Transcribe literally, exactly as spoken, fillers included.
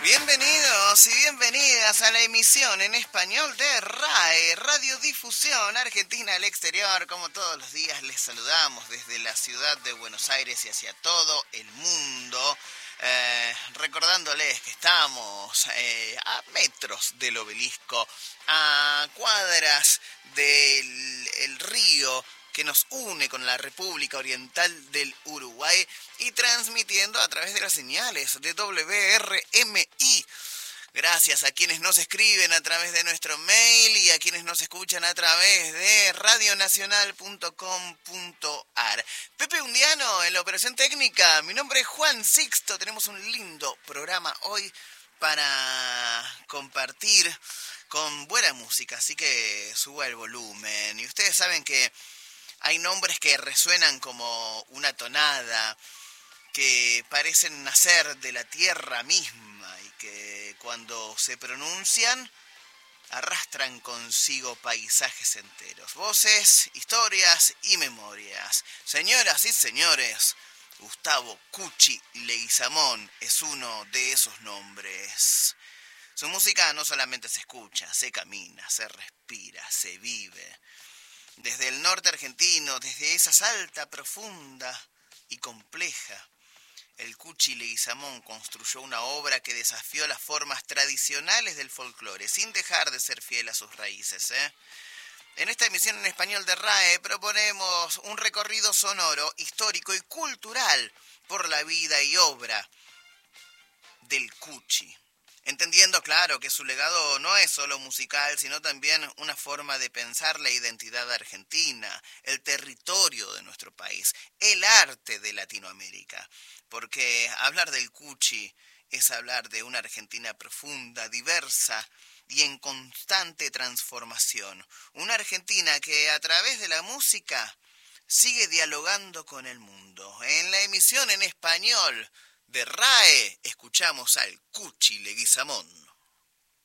Bienvenidos y bienvenidas a la emisión en español de R A E, Radiodifusión Argentina al Exterior. Como todos los días les saludamos desde la ciudad de Buenos Aires y hacia todo el mundo. Eh, recordándoles que estamos eh, a metros del obelisco, a cuadras del el río que nos une con la República Oriental del Uruguay y transmitiendo a través de las señales de W R M I. Gracias a quienes nos escriben a través de nuestro mail y a quienes nos escuchan a través de radionacional punto com punto a r. Pepe Undiano en la operación técnica. Mi nombre es Juan Sixto. Tenemos un lindo programa hoy para compartir con buena música, así que suba el volumen. Y ustedes saben que hay nombres que resuenan como una tonada, que parecen nacer de la tierra misma y que cuando se pronuncian arrastran consigo paisajes enteros, voces, historias y memorias. Señoras y señores, Gustavo Cuchi Leguizamón es uno de esos nombres. Su música no solamente se escucha, se camina, se respira, se vive. Desde el norte argentino, desde esa salta profunda y compleja, el Cuchi Leguizamón construyó una obra que desafió las formas tradicionales del folclore, sin dejar de ser fiel a sus raíces, ¿eh? En esta emisión en español de R A E proponemos un recorrido sonoro, histórico y cultural por la vida y obra del Cuchi. Entendiendo, claro, que su legado no es solo musical, sino también una forma de pensar la identidad argentina, el territorio de nuestro país, el arte de Latinoamérica. Porque hablar del Cuchi es hablar de una Argentina profunda, diversa y en constante transformación. Una Argentina que a través de la música sigue dialogando con el mundo. En la emisión en español de R A E escuchamos al Cuchi Leguizamón.